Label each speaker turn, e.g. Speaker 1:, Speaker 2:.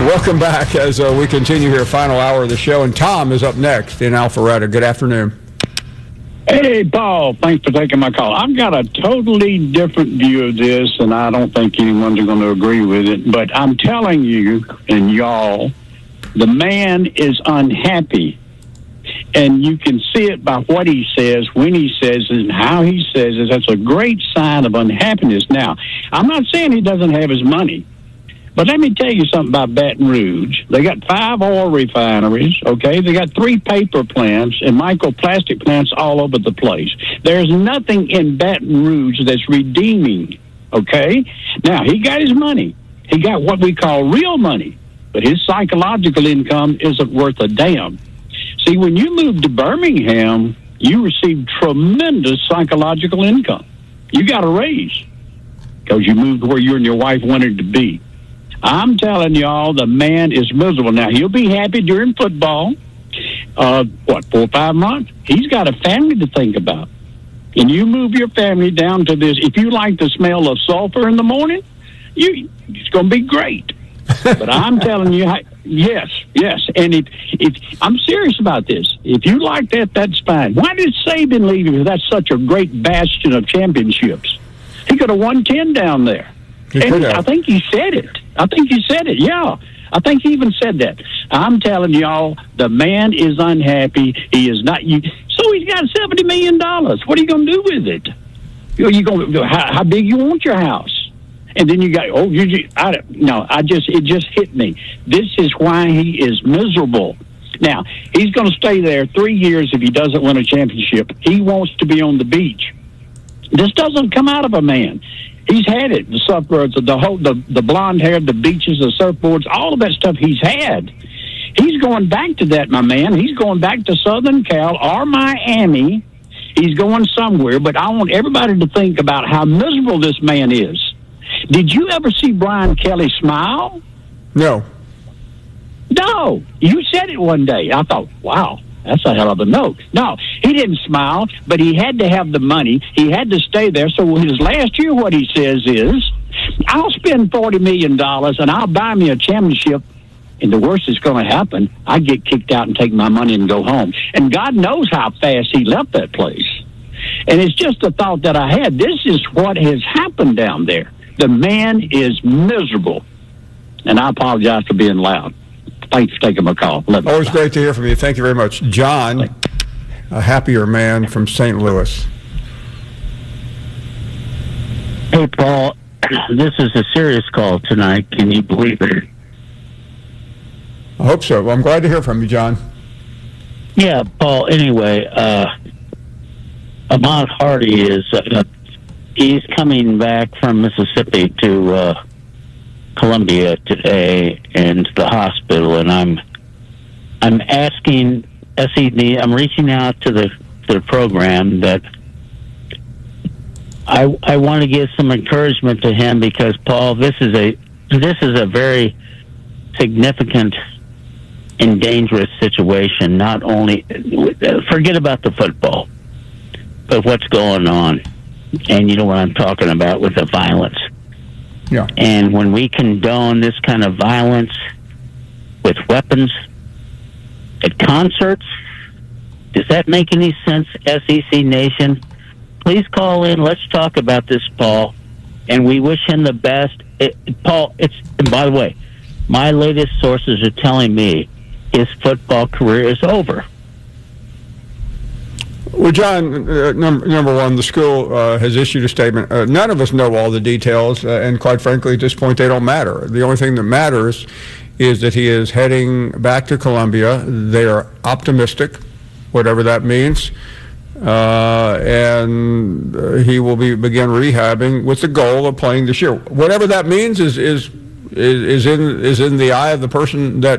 Speaker 1: Welcome back as we continue here, final hour of the show. And Tom is up next in Alpharetta. Good afternoon.
Speaker 2: Hey, Paul, thanks for taking my call. I've got a totally different view of this, and I don't think anyone's going to agree with it. But I'm telling you and y'all, the man is unhappy. And you can see it by what he says, when he says it, and how he says it. That's a great sign of unhappiness. Now, I'm not saying he doesn't have his money. But let me tell you something about Baton Rouge. They got 5 oil refineries, okay? They got 3 paper plants and microplastic plants all over the place. There's nothing in Baton Rouge that's redeeming, okay? Now, he got his money. He got what we call real money. But his psychological income isn't worth a damn. See, when you moved to Birmingham, you received tremendous psychological income. You got a raise because you moved where you and your wife wanted to be. I'm telling y'all, the man is miserable. Now, he'll be happy during football. 4 or 5 months? He's got a family to think about. And you move your family down to this. If you like the smell of sulfur in the morning, it's going to be great. But I'm telling you, yes. And if I'm serious about this. If you like that, that's fine. Why did Saban leave? Because that's such a great bastion of championships. He could have won 10 down there. And I think he said it. Yeah. I think he even said that. I'm telling y'all, the man is unhappy. He is not. So he's got $70 million. What are you going to do with it? You going how big you want your house? And then you got it just hit me. This is why he is miserable. Now he's going to stay there 3 years if he doesn't win a championship. He wants to be on the beach. This doesn't come out of a man. He's had it. The surfboards, the blonde hair, the beaches, the surfboards, all of that stuff he's had. He's going back to that, my man. He's going back to Southern Cal or Miami. He's going somewhere, but I want everybody to think about how miserable this man is. Did you ever see Brian Kelly smile?
Speaker 1: No.
Speaker 2: No. You said it one day. I thought, wow. That's a hell of a note. No, he didn't smile, but he had to have the money. He had to stay there. So his last year, what he says is, I'll spend $40 million and I'll buy me a championship. And the worst that's going to happen, I get kicked out and take my money and go home. And God knows how fast he left that place. And it's just a thought that I had. This is what has happened down there. The man is miserable. And I apologize for being loud. Thanks for taking my call.
Speaker 1: Always great to hear from you. Thank you very much. John, a happier man from St. Louis.
Speaker 3: Hey, Paul, this is a serious call tonight. Can you believe it?
Speaker 1: I hope so. Well, I'm glad to hear from you, John.
Speaker 3: Yeah, Paul, anyway, Ahmaud Hardy he's coming back from Mississippi to Columbia today into the hospital, and I'm asking SED. I'm reaching out to the program that I want to give some encouragement to him because Paul, this is a very significant and dangerous situation. Not only forget about the football, but what's going on, and you know what I'm talking about with the violence.
Speaker 1: Yeah.
Speaker 3: And when we condone this kind of violence with weapons at concerts, does that make any sense, SEC Nation? Please call in. Let's talk about this, Paul. And we wish him the best. Paul, and by the way, my latest sources are telling me his football career is over.
Speaker 1: Well, John, number one, the school has issued a statement. None of us know all the details, and quite frankly, at this point, they don't matter. The only thing that matters is that he is heading back to Columbia. They are optimistic, whatever that means, and he will begin rehabbing with the goal of playing this year. Whatever that means is in the eye of the person that